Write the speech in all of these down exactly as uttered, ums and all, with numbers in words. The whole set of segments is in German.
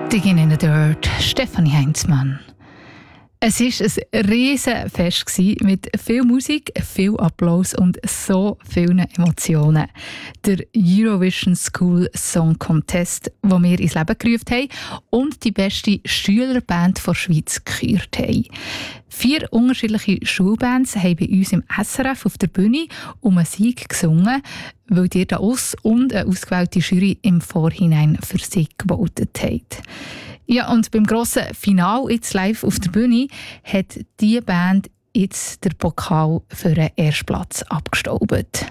Digging in the Dirt, Stefanie Heinzmann. Es war ein riesen Fest mit viel Musik, viel Applaus und so vielen Emotionen. Der Eurovision School Song Contest, den wir ins Leben gerufen haben und die beste Schülerband der Schweiz gekürt haben. Vier unterschiedliche Schulbands haben bei uns im S R F auf der Bühne um einen Sieg gesungen, weil die da aus und eine ausgewählte Jury im Vorhinein für sie gewotet haben. Ja, und beim grossen Finale jetzt live auf der Bühne hat diese Band jetzt den Pokal für den ersten Platz abgestaubt.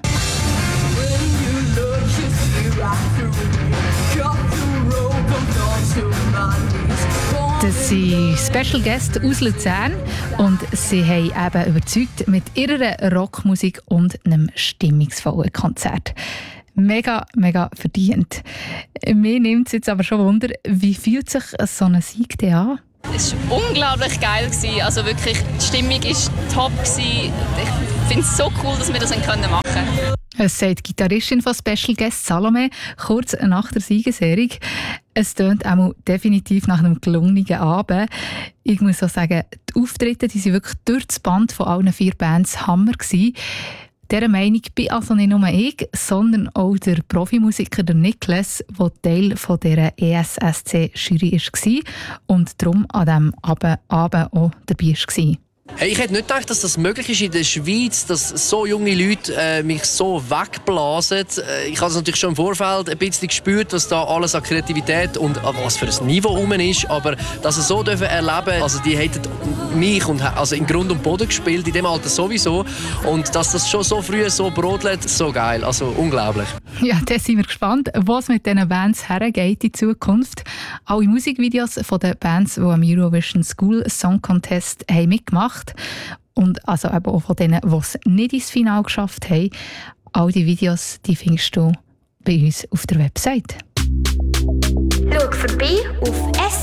Das sind Special Guests aus Luzern und sie haben eben überzeugt mit ihrer Rockmusik und einem stimmungsvollen Konzert. Mega, mega verdient. Mir nimmt es jetzt aber schon Wunder, wie fühlt sich so ein Sieg denn an? Es war unglaublich geil. Also wirklich, die Stimmung war top. Ich finde es so cool, dass wir das machen können. Es sagt die Gitarristin von Special Guest Salome kurz nach der Siegesehrung. Es tönt auch definitiv nach einem gelungenen Abend. Ich muss auch sagen, die Auftritte die waren wirklich durch das Band von allen vier Bands Hammer gewesen. Dieser Meinung bin also nicht nur ich, sondern auch der Profimusiker der Niklas, der Teil von dieser E S S C-Jury war und darum an diesem Abend auch dabei war. Hey, ich hätte nicht gedacht, dass das möglich ist in der Schweiz, dass so junge Leute äh, mich so wegblasen. Äh, ich habe es natürlich schon im Vorfeld ein bisschen gespürt, was da alles an Kreativität und an was für ein Niveau rum ist. Aber dass sie so dürfen erleben, also die hätten mich und, also in Grund und Boden gespielt, in dem Alter sowieso. Und dass das schon so früh so brodelt, so geil, also unglaublich. Ja, da sind wir gespannt, was mit diesen Bands hergeht in Zukunft. Alle Musikvideos von den Bands, die am Eurovision School Song Contest haben mitgemacht und also eben auch von denen, die es nicht ins Finale geschafft haben. All die Videos die findest du bei uns auf der Website. Schau vorbei auf s